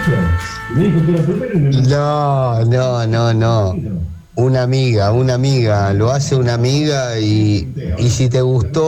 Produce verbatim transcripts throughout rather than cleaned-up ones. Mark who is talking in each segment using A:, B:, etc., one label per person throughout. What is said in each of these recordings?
A: No, no, no, no. Una amiga, una amiga, lo hace una amiga y, y si te gustó,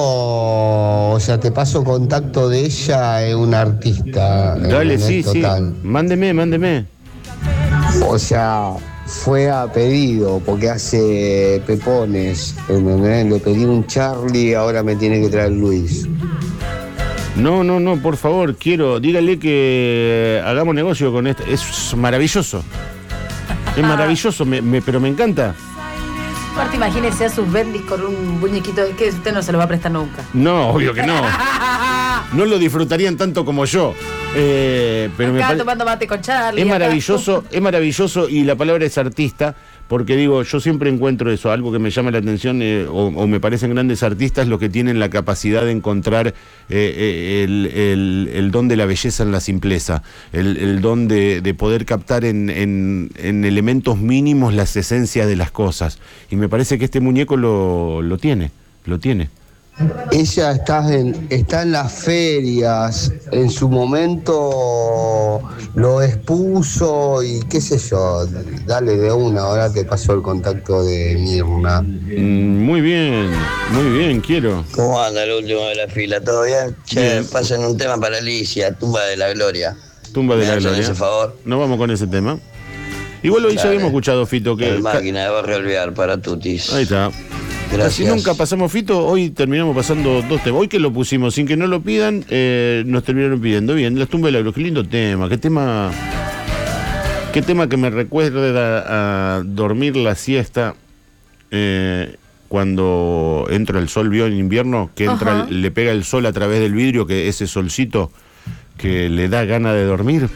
A: o sea, te paso contacto de ella, es una artista.
B: Dale, sí,
A: total.
B: sí. Mándeme, mándeme.
A: O sea, fue a pedido, porque hace pepones, ¿entendés? Le pedí un Charlie, ahora me tiene que traer Luis.
B: No, no, no, por favor, quiero, dígale que hagamos negocio con esto. Es maravilloso. Es maravilloso, me, me, pero me encanta.
C: Aparte, imagínese a sus bendis con un muñequito que usted no se lo va a prestar nunca.
B: No, obvio que no. No lo disfrutarían tanto como yo. Eh, pero
C: acá
B: me pare...
C: tomando mate con Charlie.
B: Es
C: acá.
B: maravilloso, es maravilloso y la palabra es artista, porque digo, yo siempre encuentro eso, algo que me llama la atención eh, o, o me parecen grandes artistas los que tienen la capacidad de encontrar eh, eh, el, el, el don de la belleza en la simpleza, el, el don de, de poder captar en, en, en elementos mínimos las esencias de las cosas. Y me parece que este muñeco lo, lo tiene, lo tiene.
A: Ella está en, está en las ferias, en su momento lo expuso y qué sé yo, dale de una, ahora te pasó el contacto de Mirna.
B: Mm, muy bien, muy bien, quiero.
D: ¿Cómo anda el último de la fila? ¿Todo bien? Che,
B: Bien.
D: pasen un tema para Alicia, Tumba de la Gloria.
B: Tumba de
D: ¿Me
B: la
D: hacen
B: Gloria.
D: ese favor?
B: No vamos con ese tema. Igual hoy ya
D: Dale.
B: habíamos escuchado, Fito, que...
D: El máquina de Barrio Olvidar para Tutis.
B: Ahí está.
D: Gracias.
B: Casi nunca pasamos, Fito, hoy terminamos pasando dos temas. Hoy que lo pusimos sin que no lo pidan, eh, nos terminaron pidiendo. Bien, Las Tumbas de la Gloria, qué lindo tema, qué tema... Qué tema que me recuerda a dormir la siesta eh, cuando entra el sol, vio en invierno, que entra,
C: Ajá.
B: le pega el sol a través del vidrio, que ese solcito que le da gana de dormir.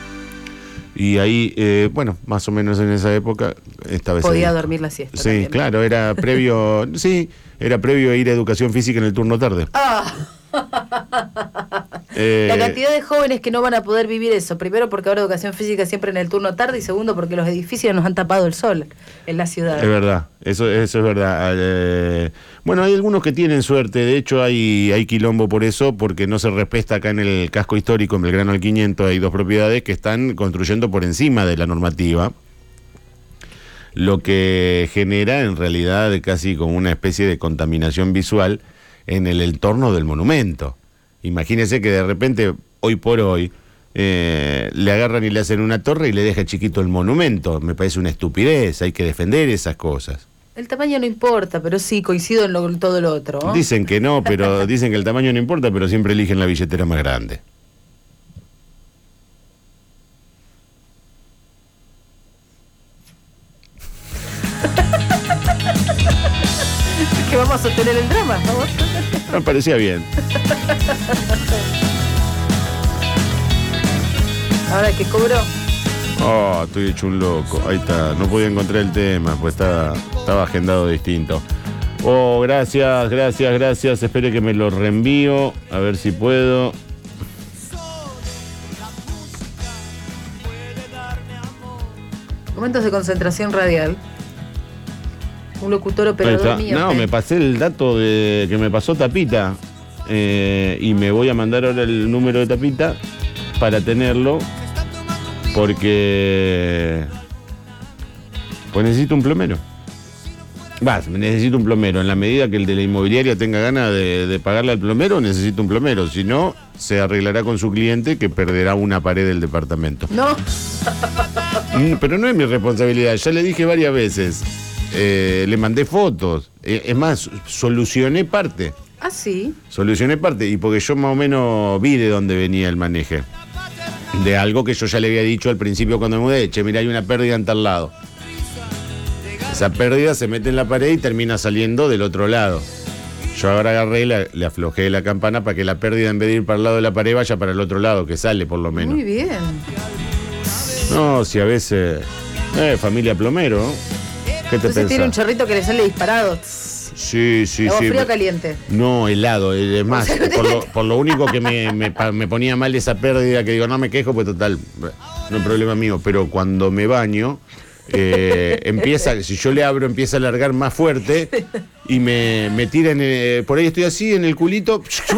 B: Y ahí, eh, bueno, más o menos en esa época, esta vez...
C: Podía
B: se-
C: dormir la siesta.
B: Sí,
C: también.
B: claro, era previo, sí, era previo a ir a educación física en el turno tarde.
C: Ah.
B: Eh,
C: La cantidad de jóvenes que no van a poder vivir eso. Primero porque ahora educación física siempre en el turno tarde y segundo porque los edificios nos han tapado el sol en la ciudad.
B: Es verdad, eso, eso es verdad. Eh, bueno, hay algunos que tienen suerte, de hecho hay, hay quilombo por eso, porque no se respeta acá en el casco histórico, en Belgrano al quinientos, hay dos propiedades que están construyendo por encima de la normativa, lo que genera en realidad casi como una especie de contaminación visual en el entorno del monumento. Imagínense que de repente, hoy por hoy, eh, le agarran y le hacen una torre y le deja chiquito el monumento. Me parece una estupidez, hay que defender esas cosas.
C: El tamaño no importa, pero sí, coincido en, lo, en todo lo otro. ¿no?
B: Dicen que no, pero dicen que el tamaño no importa, pero siempre eligen la billetera más grande.
C: Que vamos a sostener el drama, ¿no?
B: Me parecía bien.
C: Ahora que cobró.
B: Oh, estoy hecho un loco. Ahí está, no podía encontrar el tema, pues estaba, estaba agendado distinto. Oh, gracias, gracias, gracias. Espere que me lo reenvío, a ver si puedo.
C: Momentos de concentración radial. Un locutor
B: Ahí
C: operador
B: está.
C: mío.
B: No, me pasé el dato de que me pasó Tapita. Eh, y me voy a mandar ahora el número de Tapita para tenerlo. Porque pues necesito un plomero. Va, necesito un plomero. En la medida que el de la inmobiliaria tenga ganas de, de pagarle al plomero, necesito un plomero. Si no, se arreglará con su cliente que perderá una pared del departamento.
C: No.
B: Mm, Pero no es mi responsabilidad. Ya le dije varias veces. Eh, le mandé fotos. Eh, es más, solucioné parte.
C: Ah, sí.
B: Solucioné parte. Y porque yo más o menos vi de dónde venía el maneje. De algo que yo ya le había dicho al principio cuando me mudé. Che, mira, hay una pérdida en tal lado. Esa pérdida se mete en la pared y termina saliendo del otro lado. Yo ahora agarré y la- le aflojé la campana para que la pérdida, en vez de ir para el lado de la pared, vaya para el otro lado, que sale por lo menos.
C: Muy bien.
B: No, si a veces... Eh, familia plomero, ¿no? ¿Qué te
C: Entonces tiene un
B: pensás?
C: chorrito que le sale disparado.
B: Sí, sí,
C: ¿Agua
B: sí.
C: fría o caliente?
B: No, helado. Es más, por lo, por lo único que me, me, pa- me ponía mal esa pérdida, que digo, no me quejo, pues total, no es problema mío. Pero cuando me baño, eh, empieza, si yo le abro, empieza a alargar más fuerte y me, me tira en el- por ahí estoy así, en el culito,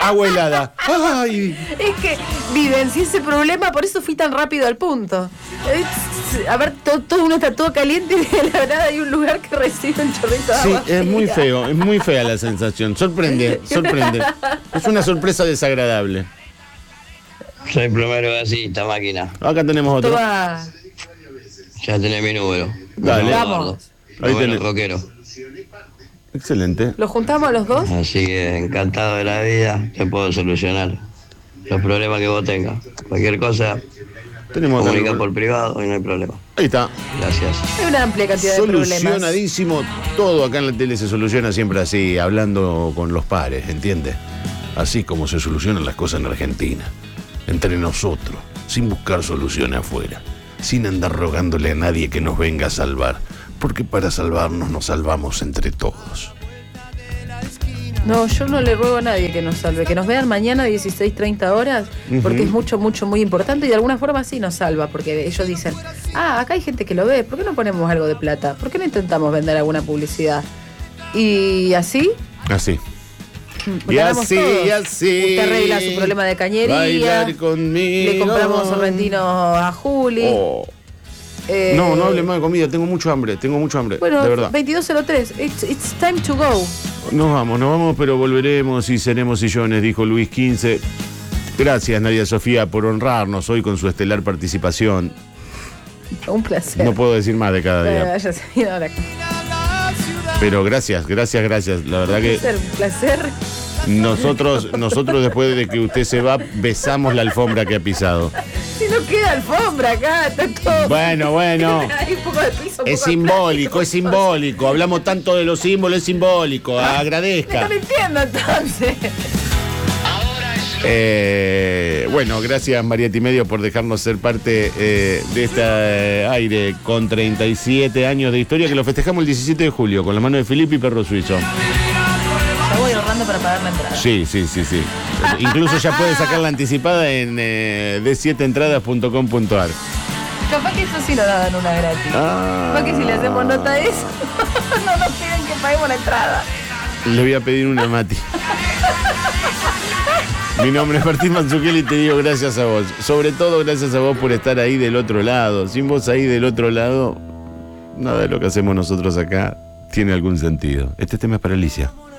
B: agua helada. Ay.
C: Es que vivencié ese problema, por eso fui tan rápido al punto. Es- a ver, todo, todo uno está todo caliente y de la verdad hay un lugar que recibe un chorrito de
B: Sí,
C: agua.
B: es muy
C: fría.
B: feo, es muy fea la sensación. Sorprende, sorprende. Es una sorpresa desagradable.
D: Soy plomero gasista, máquina.
B: Acá tenemos otro.
C: Toma.
D: Ya tenés mi número.
B: Dale.
D: Me llamo
C: Vamos.
D: Eduardo.
B: Ahí
D: Número
B: tenés.
D: rockero.
B: Excelente.
C: ¿Los juntamos a los dos?
D: Así que encantado de la vida, te puedo solucionar los problemas que vos tengas. Cualquier cosa,
B: Tenemos otro.
D: comunica por privado y no hay problema.
B: Ahí está.
D: Gracias.
C: Hay una amplia cantidad de problemas.
B: Solucionadísimo. Todo acá en la tele se soluciona siempre así, hablando con los pares, ¿entiendes? Así como se solucionan las cosas en Argentina. Entre nosotros, sin buscar soluciones afuera. Sin andar rogándole a nadie que nos venga a salvar. Porque para salvarnos nos salvamos entre todos.
C: No, yo no le ruego a nadie que nos salve. Que nos vean mañana a dieciséis treinta horas, porque
B: Ujú.
C: es mucho, mucho, muy importante y de alguna forma sí nos salva. Porque ellos dicen, ah, acá hay gente que lo ve, ¿por qué no ponemos algo de plata? ¿Por qué no intentamos vender alguna publicidad? Y así,
B: Así. Y
C: ganamos
B: así,
C: todos.
B: y así.
C: Usted arregla su problema de cañería.
B: Bailar conmigo.
C: Le compramos sorrentinos a Juli.
B: Oh.
C: Eh,
B: No, no hable más de comida, tengo mucho hambre, tengo mucho hambre,
C: Bueno,
B: de verdad.
C: veintidós cero tres, it's, it's time to go.
B: Nos vamos, nos vamos, pero volveremos y seremos sillones, dijo Luis quince. Gracias, Nadia Sofía, por honrarnos hoy con su estelar participación.
C: Un placer.
B: No puedo decir más de cada
C: Eh,
B: día.
C: váyase bien ahora.
B: Pero gracias, gracias, gracias. La verdad
C: Un
B: que
C: placer, un placer.
B: nosotros, nosotros después de que usted se va, besamos la alfombra que ha pisado.
C: Si no queda alfombra acá, está todo.
B: Bueno, bueno.
C: Hay un poco de piso, un
B: Es
C: poco de
B: simbólico,
C: plástico,
B: es simbólico. Hablamos tanto de los símbolos, es simbólico.
C: Me
B: Agradezca.
C: están mintiendo entonces.
B: Eh, bueno, gracias Marieti Medio por dejarnos ser parte eh, de este eh, aire con treinta y siete años de historia que lo festejamos el diecisiete de julio con la mano de Felipe y Perro Suizo.
C: Ya voy ahorrando para pagar la entrada.
B: Sí, sí, sí, sí. Incluso ya puede sacar la anticipada en eh, d siete entradas punto com punto a r.
C: Capaz que eso sí nos dan una gratis.
B: Ah.
C: Capaz que si le hacemos nota de eso, no nos piden que paguemos la entrada.
B: Le voy a pedir una Mati. Mi nombre es Martín Manzuquel y te digo gracias a vos. Sobre todo gracias a vos por estar ahí del otro lado. Sin vos ahí del otro lado, nada de lo que hacemos nosotros acá tiene algún sentido. Este tema es para Alicia.